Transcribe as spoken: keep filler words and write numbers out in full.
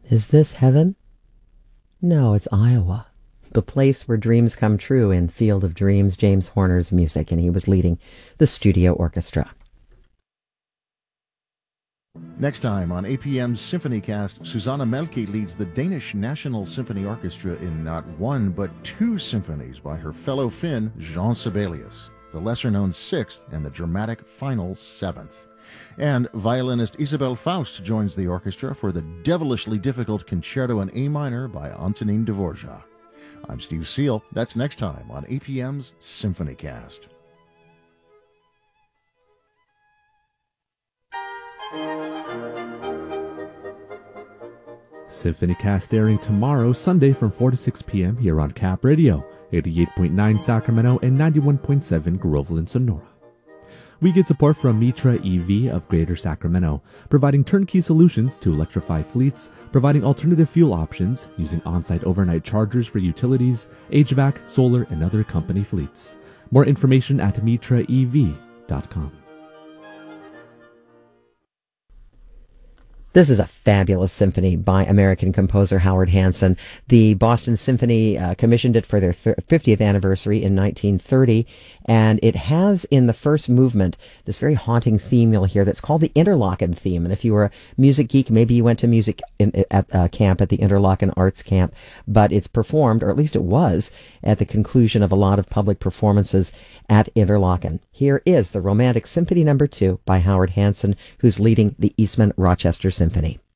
Is this heaven? No, it's Iowa, the place where dreams come true in Field of Dreams, James Horner's music, and he was leading the studio orchestra. Next time on A P M's SymphonyCast, Susanna Melke leads the Danish National Symphony Orchestra in not one but two symphonies by her fellow Finn, Jean Sibelius, the lesser-known Sixth and the dramatic final Seventh. And violinist Isabelle Faust joins the orchestra for the devilishly difficult Concerto in A minor by Antonin Dvorak. I'm Steve Seal. That's next time on A P M's SymphonyCast. SymphonyCast airing tomorrow, Sunday from four to six p.m. here on Cap Radio, eighty-eight point nine Sacramento and ninety-one point seven Groveland, Sonora. We get support from Mitra E V of Greater Sacramento, providing turnkey solutions to electrify fleets, providing alternative fuel options, using on-site overnight chargers for utilities, H V A C, solar, and other company fleets. More information at mitra e v dot com. This is a fabulous symphony by American composer Howard Hanson. The Boston Symphony uh, commissioned it for their fiftieth anniversary in nineteen thirty, and it has in the first movement this very haunting theme you'll hear that's called the Interlochen theme. And if you were a music geek, maybe you went to music in, at uh, camp at the Interlochen Arts Camp, but it's performed, or at least it was, at the conclusion of a lot of public performances at Interlochen. Here is the Romantic Symphony Number Two by Howard Hanson, who's leading the Eastman Rochester Symphony.